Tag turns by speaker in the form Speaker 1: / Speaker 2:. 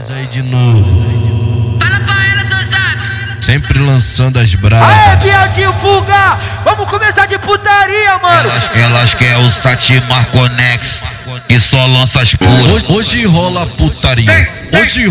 Speaker 1: Nós aí de novo.
Speaker 2: Fala pra ela, seu sabe.
Speaker 1: Sempre lançando as bravas.
Speaker 3: Aê, Bieltinho Fuga! Vamos começar de putaria, mano!
Speaker 4: Elas querem o Satimar Conex, que só lança as puras.
Speaker 1: Hoje rola putaria. Hoje